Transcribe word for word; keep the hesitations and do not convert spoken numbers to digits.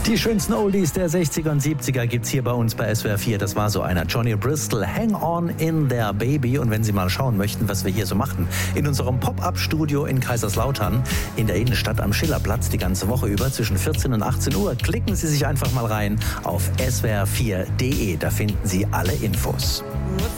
Die schönsten Oldies der sechziger und siebziger gibt's hier bei uns bei S W R vier. Das war so einer. Johnny Bristol, Hang On in There Baby. Und wenn Sie mal schauen möchten, was wir hier so machen, in unserem Pop-Up-Studio in Kaiserslautern, in der Innenstadt am Schillerplatz, die ganze Woche über zwischen vierzehn und achtzehn Uhr, klicken Sie sich einfach mal rein auf S W R vier punkt de. Da finden Sie alle Infos.